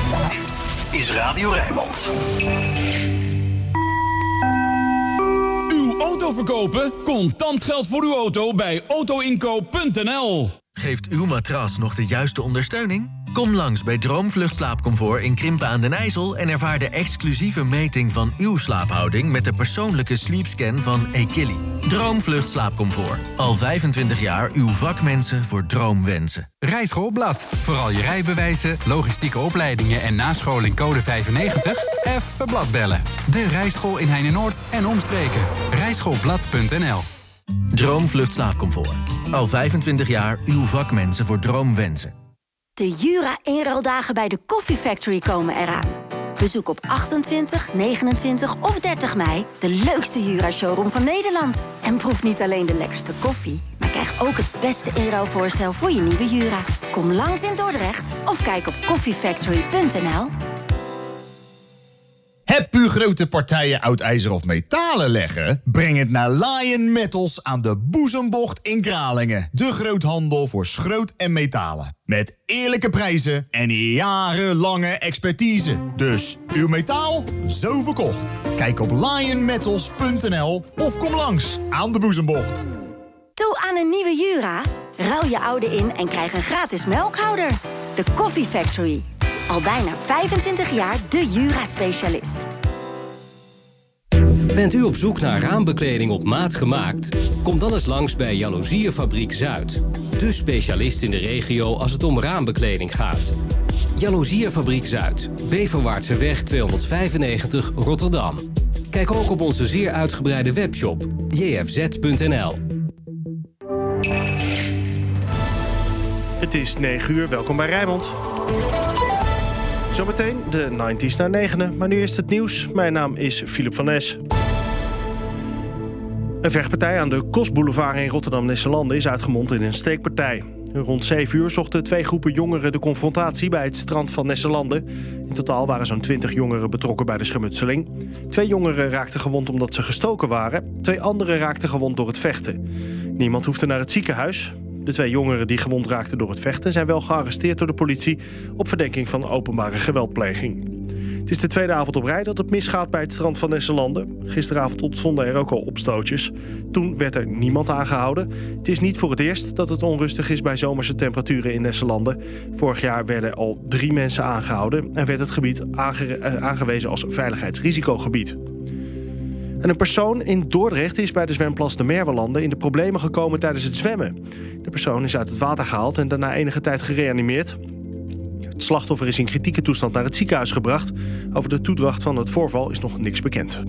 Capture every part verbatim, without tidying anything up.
Dit is Radio Rijnmond. Uw auto verkopen? Contant geld voor uw auto bij autoinkoop punt n l. Geeft uw matras nog de juiste ondersteuning? Kom langs bij Droomvlucht Slaapcomfort in Krimpen aan den IJssel... en ervaar de exclusieve meting van uw slaaphouding... met de persoonlijke sleepscan van Equilly. Droomvlucht Slaapcomfort. Al vijfentwintig jaar uw vakmensen voor droomwensen. Rijschoolblad. Vooral je rijbewijzen, logistieke opleidingen... en nascholing code vijfennegentig? Even bladbellen. De Rijschool in Heine-Noord en omstreken. rijschoolblad punt n l. Droomvlucht Slaapcomfort. Al vijfentwintig jaar uw vakmensen voor droomwensen. De Jura inruildagen bij de Coffee Factory komen eraan. Bezoek op achtentwintig, negenentwintig of dertig mei de leukste Jura-showroom van Nederland. En proef niet alleen de lekkerste koffie, maar krijg ook het beste inruilvoorstel voor je nieuwe Jura. Kom langs in Dordrecht of kijk op coffee factory punt n l. Heb u grote partijen oud ijzer of metalen leggen? Breng het naar Lion Metals aan de Boezembocht in Kralingen. De groothandel voor schroot en metalen. Met eerlijke prijzen en jarenlange expertise. Dus uw metaal, zo verkocht. Kijk op lion metals punt n l of kom langs aan de Boezembocht. Toe aan een nieuwe Jura? Ruil je oude in en krijg een gratis melkhouder. De Coffee Factory. Al bijna vijfentwintig jaar de Jura-specialist. Bent u op zoek naar raambekleding op maat gemaakt? Kom dan eens langs bij Jaloeziefabriek Zuid. De specialist in de regio als het om raambekleding gaat. Jaloeziefabriek Zuid. Beverwaartseweg tweehonderdvijfennegentig Rotterdam. Kijk ook op onze zeer uitgebreide webshop j f z punt n l. Het is negen uur, welkom bij Rijnmond. Zometeen de negentig's naar negenen, maar nu eerst het nieuws. Mijn naam is Philip van Nes. Een vechtpartij aan de Kosboulevard in Rotterdam-Nesselanden is uitgemond in een steekpartij. Rond zeven uur zochten twee groepen jongeren de confrontatie bij het strand van Nesselanden. In totaal waren zo'n twintig jongeren betrokken bij de schermutseling. Twee jongeren raakten gewond omdat ze gestoken waren. Twee anderen raakten gewond door het vechten. Niemand hoefde naar het ziekenhuis. De twee jongeren die gewond raakten door het vechten zijn wel gearresteerd door de politie op verdenking van openbare geweldpleging. Het is de tweede avond op rij dat het misgaat bij het strand van Nesselanden. Gisteravond ontstonden er ook al opstootjes. Toen werd er niemand aangehouden. Het is niet voor het eerst dat het onrustig is bij zomerse temperaturen in Nesselanden. Vorig jaar werden al drie mensen aangehouden en werd het gebied aange- aangewezen als veiligheidsrisicogebied. En een persoon in Dordrecht is bij de zwemplas de Merwelanden in de problemen gekomen tijdens het zwemmen. De persoon is uit het water gehaald en daarna enige tijd gereanimeerd. Het slachtoffer is in kritieke toestand naar het ziekenhuis gebracht. Over de toedracht van het voorval is nog niks bekend.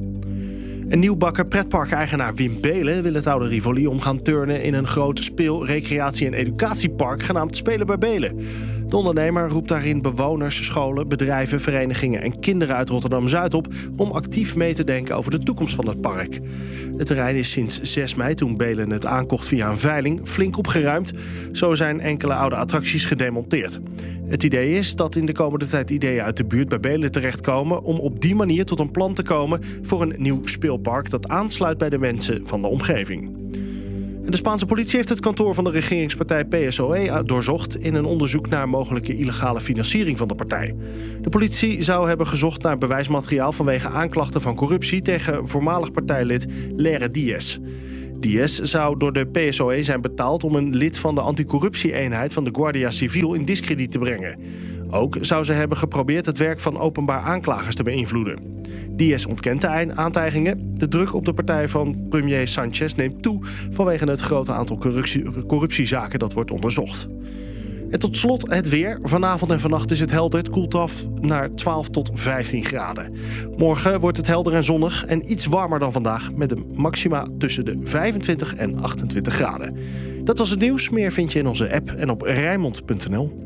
Een nieuwbakker pretparkeigenaar Wim Belen wil het oude Rivoli om gaan turnen in een groot speel-, recreatie- en educatiepark genaamd Spelen bij Belen. De ondernemer roept daarin bewoners, scholen, bedrijven, verenigingen en kinderen uit Rotterdam-Zuid op om actief mee te denken over de toekomst van het park. Het terrein is sinds zes mei, toen Belen het aankocht via een veiling, flink opgeruimd. Zo zijn enkele oude attracties gedemonteerd. Het idee is dat in de komende tijd ideeën uit de buurt bij Belen terechtkomen om op die manier tot een plan te komen voor een nieuw speelpark dat aansluit bij de mensen van de omgeving. En de Spaanse politie heeft het kantoor van de regeringspartij P S O E doorzocht in een onderzoek naar mogelijke illegale financiering van de partij. De politie zou hebben gezocht naar bewijsmateriaal vanwege aanklachten van corruptie tegen voormalig partijlid Lere Diaz. Diaz zou door de P S O E zijn betaald om een lid van de anticorruptie-eenheid van de Guardia Civil in diskrediet te brengen. Ook zou ze hebben geprobeerd het werk van openbaar aanklagers te beïnvloeden. Diaz ontkent de aantijgingen. De druk op de partij van premier Sanchez neemt toe vanwege het grote aantal corruptie, corruptiezaken dat wordt onderzocht. En tot slot het weer. Vanavond en vannacht is het helder. Het koelt af naar twaalf tot vijftien graden. Morgen wordt het helder en zonnig en iets warmer dan vandaag, met een maxima tussen de vijfentwintig en achtentwintig graden. Dat was het nieuws. Meer vind je in onze app en op rijnmond punt n l.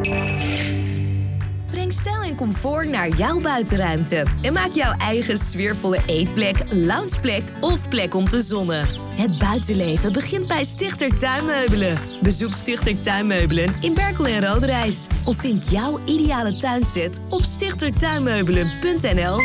Breng stijl en comfort naar jouw buitenruimte. En maak jouw eigen sfeervolle eetplek, loungeplek of plek om te zonnen. Het buitenleven begint bij Stichter Tuinmeubelen. Bezoek Stichter Tuinmeubelen in Berkel en Roderijs. Of vind jouw ideale tuinset op stichter tuinmeubelen punt n l.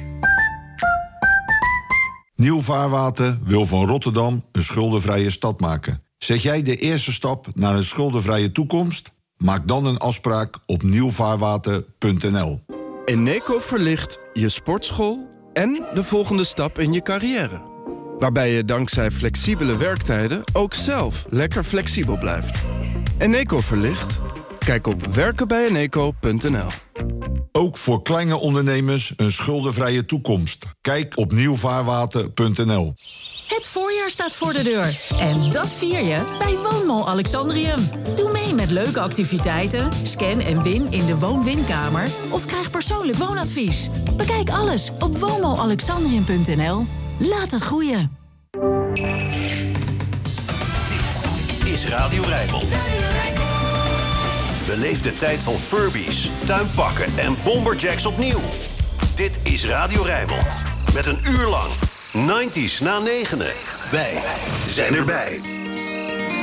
Nieuw Vaarwater wil van Rotterdam een schuldenvrije stad maken. Zet jij de eerste stap naar een schuldenvrije toekomst? Maak dan een afspraak op nieuwvaarwater punt n l. Eneco verlicht je sportschool en de volgende stap in je carrière. Waarbij je dankzij flexibele werktijden ook zelf lekker flexibel blijft. Eneco verlicht? Kijk op werken bij eneco punt n l. Ook voor kleine ondernemers een schuldenvrije toekomst. Kijk op nieuwvaarwater punt n l. Het voorjaar staat voor de deur. En dat vier je bij Woonmall Alexandrium. Doe mee met leuke activiteiten, scan en win in de woon-winkamer of krijg persoonlijk woonadvies. Bekijk alles op woonmall alexandrium punt n l. Laat het groeien. Dit is Radio Rijnmond. Beleef de tijd van Furbies, tuinpakken en bomberjacks opnieuw. Dit is Radio Rijnmond. Met een uur lang nineties na negenen. Wij zijn erbij.